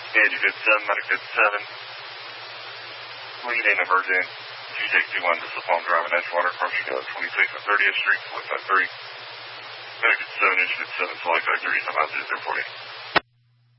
Edge good 7, Medic good 7. Lead in emergent. GJ21 to Palm Drive and Edgewater, approaching 26th and 30th Street, 45 3. Medic good 7, Edge good 7, Flight 30, I'm out 040.